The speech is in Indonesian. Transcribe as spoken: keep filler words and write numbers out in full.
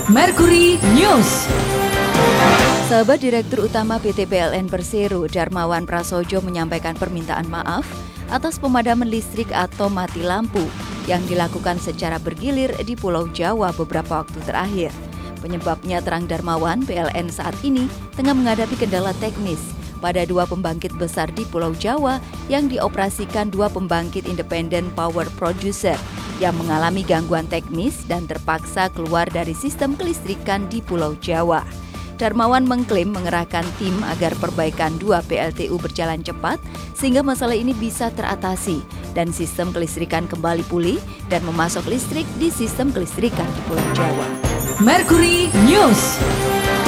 Mercury News. Sahabat Direktur Utama P T P L N Persero, Darmawan Prasojo menyampaikan permintaan maaf atas pemadaman listrik atau mati lampu yang dilakukan secara bergilir di Pulau Jawa beberapa waktu terakhir. Penyebabnya, terang Darmawan, P L N saat ini tengah menghadapi kendala teknis pada dua pembangkit besar di Pulau Jawa yang dioperasikan dua pembangkit independen power producer yang mengalami gangguan teknis dan terpaksa keluar dari sistem kelistrikan di Pulau Jawa. Darmawan mengklaim mengerahkan tim agar perbaikan dua P L T U berjalan cepat sehingga masalah ini bisa teratasi dan sistem kelistrikan kembali pulih dan memasok listrik di sistem kelistrikan di Pulau Jawa. Mercury News.